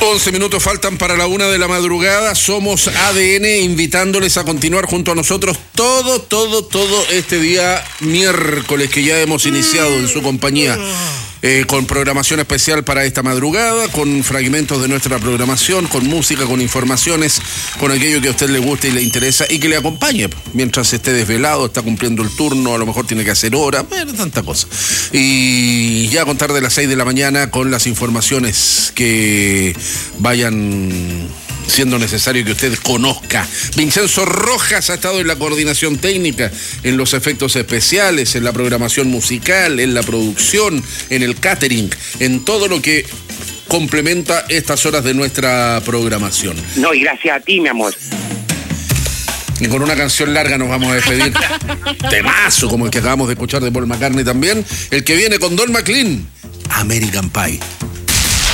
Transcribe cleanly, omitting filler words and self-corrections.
11 minutos faltan para la 1 de la madrugada. Somos ADN, invitándoles a continuar junto a nosotros todo este día miércoles que ya hemos iniciado en su compañía. Con programación especial para esta madrugada, con fragmentos de nuestra programación, con música, con informaciones, con aquello que a usted le guste y le interesa y que le acompañe mientras esté desvelado, está cumpliendo el turno, a lo mejor tiene que hacer hora, bueno, tanta cosa. Y ya a contar de las 6 de la mañana con las informaciones que vayan siendo necesario que usted conozca. Vincenzo Rojas ha estado en la coordinación técnica, en los efectos especiales, en la programación musical, en la producción, en el catering, en todo lo que complementa estas horas de nuestra programación. No, y gracias a ti, mi amor. Y con una canción larga nos vamos a despedir. Temazo, como el que acabamos de escuchar de Paul McCartney también. El que viene con Don McLean, American Pie.